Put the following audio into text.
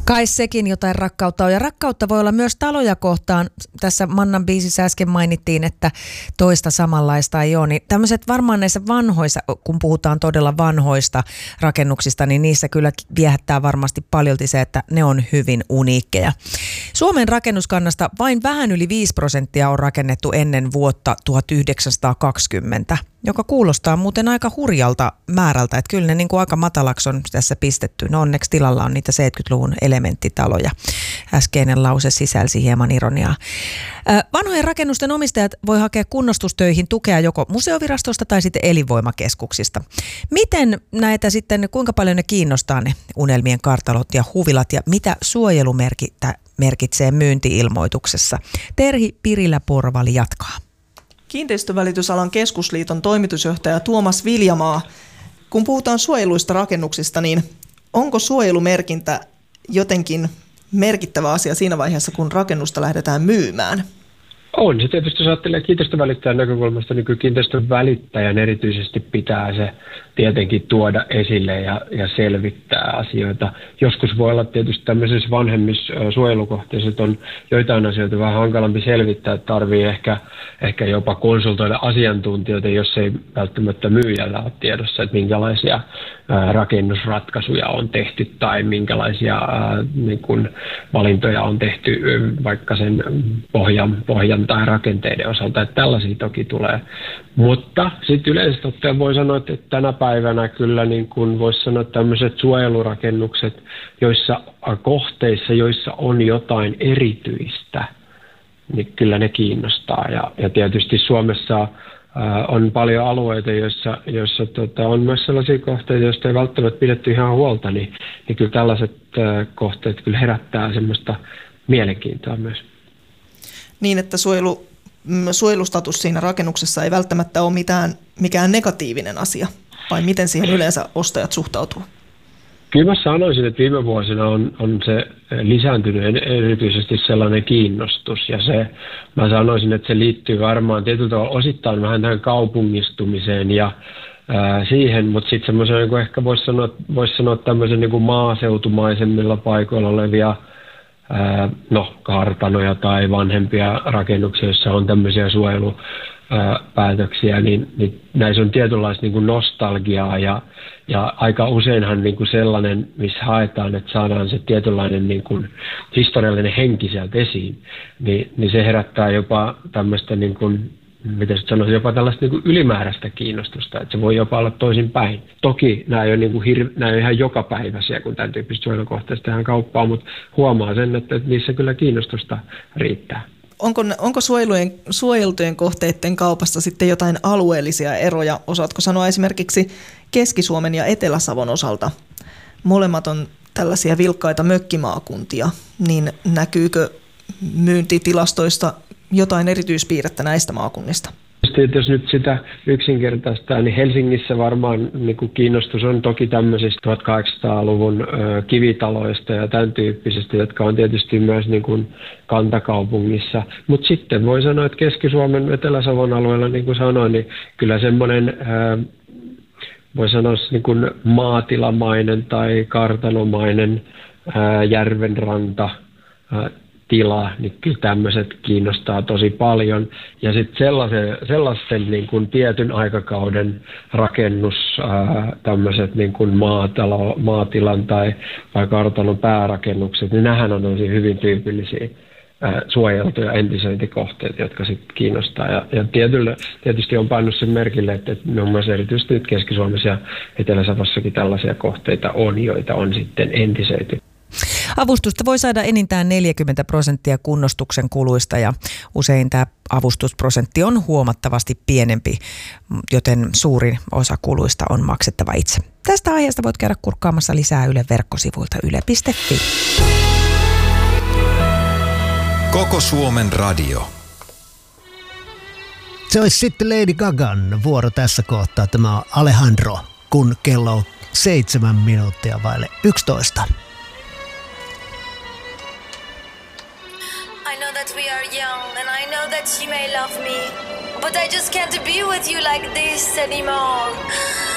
Kai sekin jotain rakkautta on. Ja rakkautta voi olla myös taloja kohtaan. Tässä Mannan biisissä äsken mainittiin, että toista samanlaista ei ole. Niin tämmöiset varmaan näissä vanhoissa, kun puhutaan todella vanhoista rakennuksista, niin niissä kyllä viehättää varmasti paljolti se, että ne on hyvin uniikkeja. Suomen rakennuskannasta vain vähän yli 5% on rakennettu ennen vuotta 1920, joka kuulostaa muuten aika hurjalta määrältä, että kyllä ne niin kuin aika matalaksi on tässä pistetty. No onneksi tilalla on niitä 70-luvun elementtitaloja. Äskeinen lause sisälsi hieman ironiaa. Vanhojen rakennusten omistajat voi hakea kunnostustöihin tukea joko museovirastosta tai sitten elinvoimakeskuksista. Miten näitä sitten, kuinka paljon ne kiinnostaa ne unelmien kartalot ja huvilat ja mitä suojelumerkitsee myynti-ilmoituksessa? Terhi Pirilä-Porvali jatkaa. Kiinteistövälitysalan keskusliiton toimitusjohtaja Tuomas Viljamaa, kun puhutaan suojeluista rakennuksista, niin onko suojelumerkintä jotenkin merkittävä asia siinä vaiheessa, kun rakennusta lähdetään myymään? On se tietysti, jos ajattelee kiinteistövälittäjän näkökulmasta, niin kyllä kiinteistövälittäjän erityisesti pitää se tietenkin tuoda esille ja selvittää asioita. Joskus voi olla tietysti tämmöisissä vanhemmissa suojelukohteissa, että on joitain asioita vähän hankalampi selvittää, että tarvii ehkä jopa konsultoida asiantuntijoita, jos ei välttämättä myyjällä ole tiedossa, että minkälaisia rakennusratkaisuja on tehty tai minkälaisia niin kuin valintoja on tehty vaikka sen pohjan tai rakenteiden osalta, että tällaisia toki tulee. Mutta sitten yleisesti ottaen voi sanoa, että tänä päivänä kyllä niin kuin voisi sanoa tämmöiset suojelurakennukset, kohteissa, joissa on jotain erityistä, niin kyllä ne kiinnostaa. Ja tietysti Suomessa on paljon alueita, joissa on myös sellaisia kohteita, joista ei välttämättä pidetty ihan huolta, niin kyllä tällaiset kohteet kyllä herättää semmoista mielenkiintoa myös. Niin, että suojelustatus siinä rakennuksessa ei välttämättä ole mikään negatiivinen asia, vai miten siihen yleensä ostajat suhtautuu? Kyllä mä sanoisin, että viime vuosina on se lisääntynyt erityisesti sellainen kiinnostus, ja mä sanoisin, että se liittyy varmaan tietyllä tavalla osittain vähän tähän kaupungistumiseen ja siihen, mutta sitten semmoisen, niin kuin ehkä voisi sanoa tämmöisen niin kuin maaseutumaisemmilla paikoilla olevia kartanoja tai vanhempia rakennuksia, joissa on tämmöisiä suojelupäätöksiä, niin näissä on tietynlaista niin kuin nostalgiaa ja aika useinhan niin kuin sellainen, missä haetaan, että saadaan se tietynlainen niin kuin historiallinen henki sieltä esiin, niin se herättää jopa tämmöistä, niin kuin, miten sanoisin, jopa tällaista niin kuin ylimääräistä kiinnostusta, että se voi jopa olla toisinpäin. Toki nämä ei ole, niin kuin nämä ei ole ihan jokapäiväisiä, kun tämän tyyppistä suojelukohteista tehdään kauppaa, mutta huomaa sen, että niissä kyllä kiinnostusta riittää. Onko suojeltujen kohteiden kaupassa sitten jotain alueellisia eroja? Osaatko sanoa esimerkiksi Keski-Suomen ja Etelä-Savon osalta? Molemmat on tällaisia vilkkaita mökkimaakuntia, niin näkyykö myyntitilastoista jotain erityispiirrettä näistä maakunnista? Jos nyt sitä yksinkertaistaa, niin Helsingissä varmaan niin kuin kiinnostus on toki tämmöisistä 1800-luvun kivitaloista ja tämän tyyppisistä, jotka on tietysti myös niin kuin kantakaupungissa. Mutta sitten voi sanoa, että Keski-Suomen, Etelä-Savon alueella, niin kuin sanoin, niin kyllä semmoinen voi sanoa niin kuin maatilamainen tai kartanomainen järvenranta tila, niin kyllä tämmöiset kiinnostaa tosi paljon. Ja sitten sellaisen niin kuin tietyn aikakauden rakennus, tämmöiset niin kuin maatilan tai kartanon päärakennukset, niin nämähän on hyvin tyypillisiä suojeltuja entisöintikohteita, jotka sitten kiinnostaa. Ja tietysti on pannut sen merkille, että muun muassa erityisesti nyt Keski-Suomessa ja Etelä-Savossakin tällaisia kohteita on, joita on sitten entisöity. Avustusta voi saada enintään 40% kunnostuksen kuluista ja usein tämä avustusprosentti on huomattavasti pienempi, joten suurin osa kuluista on maksettava itse. Tästä aiheesta voit käydä kurkkaamassa lisää Ylen verkkosivuilta yle.fi. Koko Suomen radio. Se olisi sitten Lady Gagan vuoro tässä kohtaa. Tämä on Alejandro, kun kello on 7 minuuttia vaille 11. I know that we are young and I know that you may love me, but I just can't be with you like this anymore.